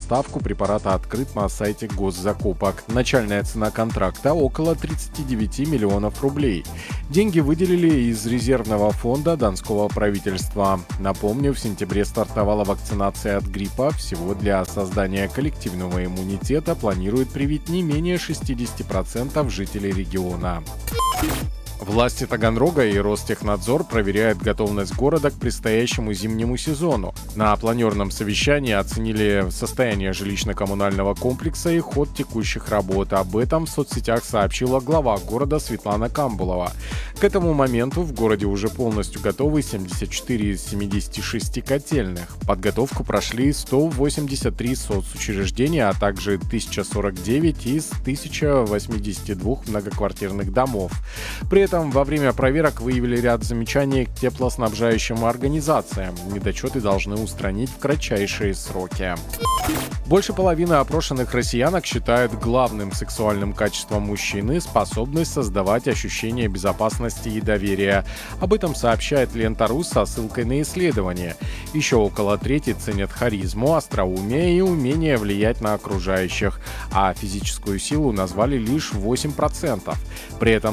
поставку препарата открыт на сайте госзакупок. Начальная цена контракта около 39 миллионов рублей. Деньги выделили из резервного фонда донского правительства. Напомню, в сентябре стартовала вакцинация от гриппа. Всего для создания коллективного иммунитета планируют привить не менее 60% жителей региона. Власти Таганрога и Ростехнадзор проверяют готовность города к предстоящему зимнему сезону. На планерном совещании оценили состояние жилищно-коммунального комплекса и ход текущих работ. Об этом в соцсетях сообщила глава города Светлана Камбулова. К этому моменту в городе уже полностью готовы 74 из 76 котельных. Подготовку прошли 183 соцучреждения, а также 1049 из 1082 многоквартирных домов. При этом во время проверок выявили ряд замечаний к теплоснабжающим организациям. Недочеты должны устранить в кратчайшие сроки. Больше половины опрошенных россиянок считают главным сексуальным качеством мужчины способность создавать ощущение безопасности и доверия. Об этом сообщает Лента.ру со ссылкой на исследование. Еще около трети ценят харизму, остроумие и умение влиять на окружающих, а физическую силу назвали лишь 8%. При этом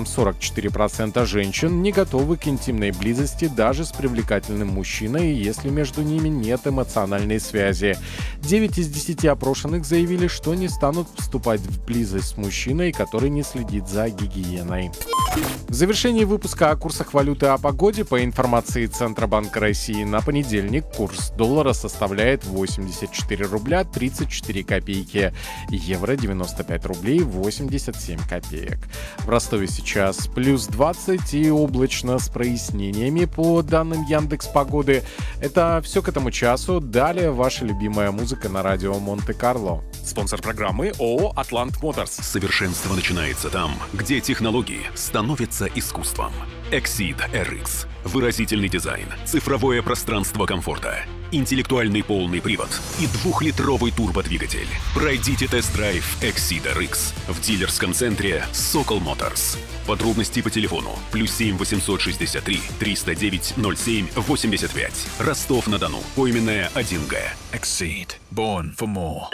44% женщин не готовы к интимной близости даже с привлекательным мужчиной, если между ними нет эмоциональной связи. 9 из 10 опрошенных заявили, что не станут вступать в близость с мужчиной, который не следит за гигиеной. В завершении выпуска о курсах валюты, о погоде, по информации Центробанка России, на понедельник курс доллара составляет 84 рубля 34 копейки, евро 95 рублей 87 копеек. В Ростове сейчас плюс 20 и облачно с прояснениями по данным Яндекс.Погоды. Это все к этому часу. Далее ваша любимая музыка на радио Монте-Карло. Спонсор программы ООО «Атлант Моторс». Совершенство начинается там, где технологии становятся искусством. Exceed RX. Выразительный дизайн, цифровое пространство комфорта, интеллектуальный полный привод и 2-литровый турбодвигатель. Пройдите тест-драйв Exceed RX в дилерском центре Сокол Моторс. Подробности по телефону +7 863 309 07 85. Ростов-на-Дону. Поименная 1Г. Exceed. Born for more.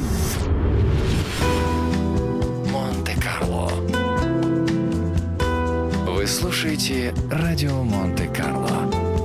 Монте-Карло. Вы слушаете радио Монте-Карло.